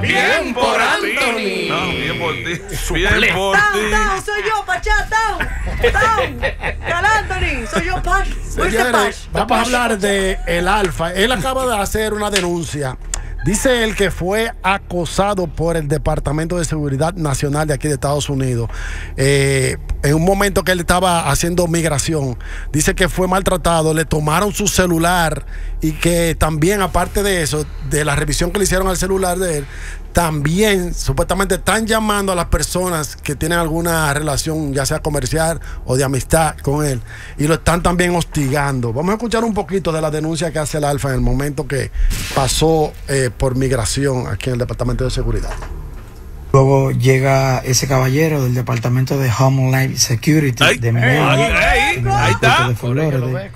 Bien por Anthony. No, bien por ti. Bien por ti. Tao, soy yo, Pachá, Tao. Cal Anthony, soy yo, Pash. Señores, vamos a hablar de el Alfa. Él acaba de hacer una denuncia. Dice él que fue acosado por el Departamento de Seguridad Nacional de aquí de Estados Unidos. En un momento que él estaba haciendo migración, dice que fue maltratado, le tomaron su celular y que también, aparte de eso, de la revisión que le hicieron al celular de él, también supuestamente están llamando a las personas que tienen alguna relación, ya sea comercial o de amistad con él, y lo están también hostigando. Vamos a escuchar un poquito de la denuncia que hace el Alfa en el momento que pasó por migración aquí en el Departamento de Seguridad. Luego llega ese caballero del Departamento de Homeland Security de Miami. Ahí está. De Florida.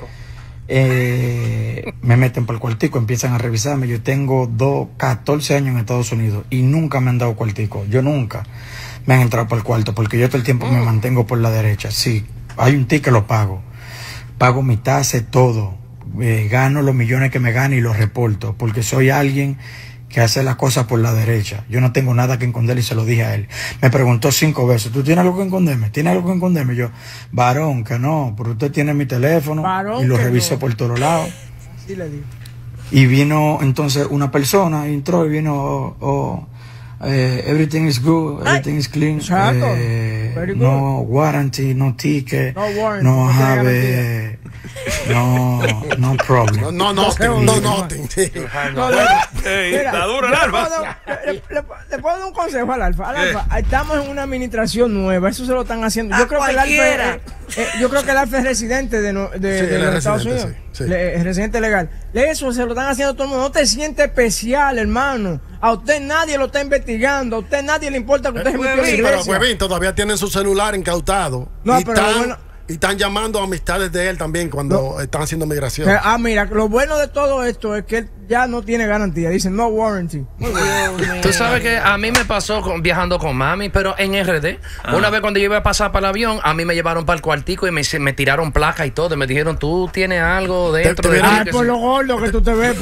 Me meten por el cuartico, empiezan a revisarme. Yo tengo 14 años en Estados Unidos y nunca me han dado cuartico. Yo nunca me han entrado por el cuarto porque yo todo el tiempo me mantengo por la derecha. Sí, hay un ticket, lo pago. Pago mi tasa, todo. Gano los millones que me gano y los reporto porque soy alguien que hace las cosas por la derecha. Yo no tengo nada que esconder y se lo dije a él. Me preguntó 5 veces, ¿tú tienes algo que esconderme? ¿Tienes algo que esconderme? Yo, varón, que no, pero usted tiene mi teléfono y lo revisó por todos lados. Sí, le digo. Y vino entonces una persona, entró y vino, everything is good, everything is clean. No warranty, no ticket, no have... No problem. No, nothing. Sí. Está duro el Alfa. Le puedo dar un consejo al Alfa. Estamos en una administración nueva. Eso se lo están haciendo. Yo creo que el Alfa es residente de los Estados Unidos. Sí. Es residente legal. Eso se lo están haciendo todo el mundo. No te sientes especial, hermano. A usted nadie lo está investigando. A usted nadie le importa que usted se metió en la iglesia. Pero Huevín todavía tienen su celular incautado. No, y pero y están llamando a amistades de él también cuando están haciendo migración. Mira, lo bueno de todo esto es que él ya no tiene garantía. Dicen no warranty. Tú sabes que a mí me pasó viajando con mami, pero en RD. Una vez cuando yo iba a pasar para el avión, a mí me llevaron para el cuartico y me tiraron placa y todo. Y me dijeron, tú tienes algo dentro de ti. Por lo gordo que tú te ves.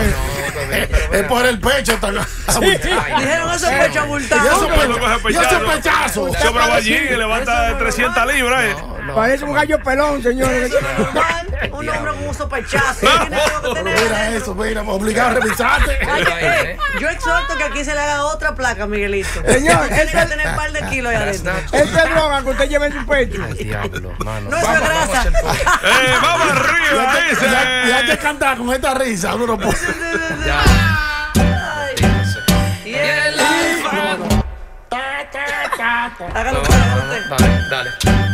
Es por el pecho. Dijeron esos pechos abultados. Y esos pechazos. Sobra allí y levanta 300 libras. Parece un gallo pelón, señores. Un hombre con un sospechazo. Mira eso, obligado a revisarte. Yo exhorto que aquí se le haga otra placa, Miguelito. Señor, tiene que tener un par de kilos ahí adentro. Esta es droga que usted lleva en su pecho. Diablo, mano. No es grasa. Vamos arriba, dice. Y hay que cantar con esta risa. Uno no puede. Y el Alfa. Hágalo. Dale.